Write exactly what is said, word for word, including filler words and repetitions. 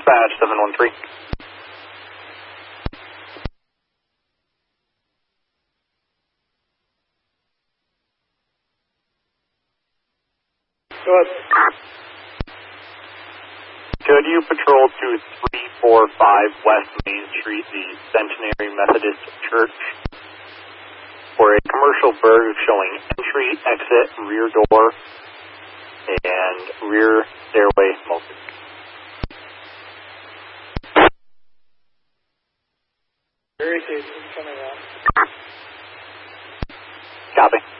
dispatch seven one three. Go ahead. Could you patrol to three four five West Main Street, the Centenary Methodist Church, for a commercial berg showing entry, exit, rear door, and rear stairway smoking? Very safe. Coming out. Copy.